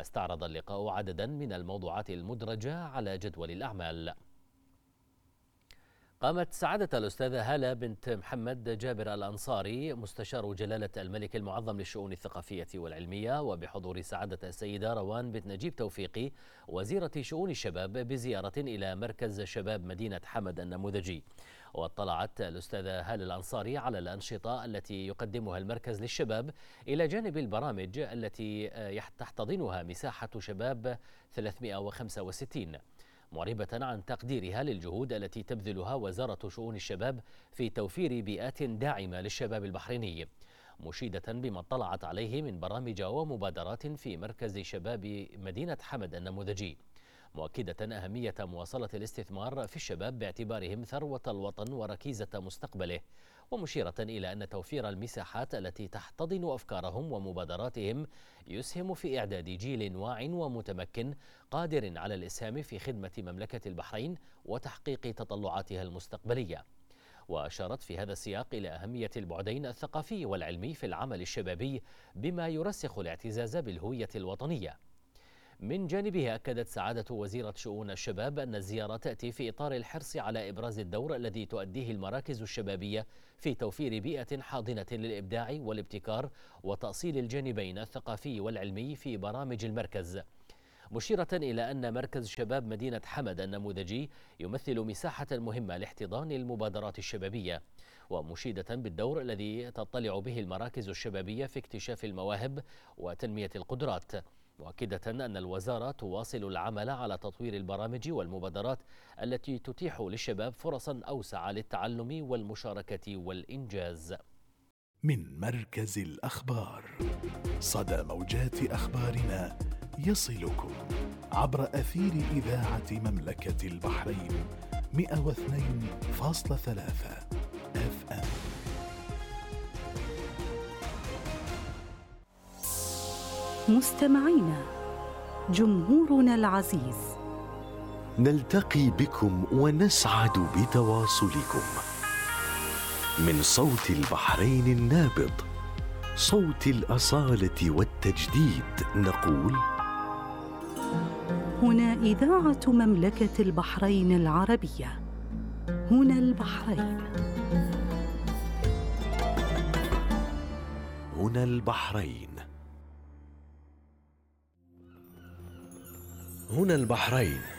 استعرض اللقاء عددا من الموضوعات المدرجة على جدول الأعمال. قامت سعادة الأستاذة هالة بنت محمد جابر الأنصاري مستشار جلالة الملك المعظم للشؤون الثقافية والعلمية وبحضور سعادة السيدة روان بنت نجيب توفيقي وزيرة شؤون الشباب بزيارة إلى مركز شباب مدينة حمد النموذجي. واطلعت الأستاذة هالة الأنصاري على الأنشطة التي يقدمها المركز للشباب إلى جانب البرامج التي تحتضنها مساحة شباب 365، معربة عن تقديرها للجهود التي تبذلها وزارة شؤون الشباب في توفير بيئات داعمة للشباب البحريني، مشيدة بما اطلعت عليه من برامج ومبادرات في مركز شباب مدينة حمد النموذجي، مؤكدة أهمية مواصلة الاستثمار في الشباب باعتبارهم ثروة الوطن وركيزة مستقبله، ومشيرة إلى أن توفير المساحات التي تحتضن أفكارهم ومبادراتهم يسهم في إعداد جيل واع ومتمكن قادر على الإسهام في خدمة مملكة البحرين وتحقيق تطلعاتها المستقبلية. وأشارت في هذا السياق إلى أهمية البعدين الثقافي والعلمي في العمل الشبابي بما يرسخ الاعتزاز بالهوية الوطنية. من جانبها أكدت سعادة وزيرة شؤون الشباب أن الزيارة تأتي في إطار الحرص على إبراز الدور الذي تؤديه المراكز الشبابية في توفير بيئة حاضنة للإبداع والابتكار وتأصيل الجانبين الثقافي والعلمي في برامج المركز، مشيرة إلى أن مركز شباب مدينة حمد النموذجي يمثل مساحة مهمة لاحتضان المبادرات الشبابية، ومشيدة بالدور الذي تطلع به المراكز الشبابية في اكتشاف المواهب وتنمية القدرات، مؤكدة أن الوزارة تواصل العمل على تطوير البرامج والمبادرات التي تتيح للشباب فرصا أوسع للتعلم والمشاركة والإنجاز. من مركز الأخبار، صدى موجات أخبارنا يصلكم عبر أثير إذاعة مملكة البحرين 102.3 FM. مستمعينا، جمهورنا العزيز، نلتقي بكم ونسعد بتواصلكم من صوت البحرين النابض، صوت الأصالة والتجديد، نقول: هنا إذاعة مملكة البحرين العربية، هنا البحرين، هنا البحرين، هنا البحرين.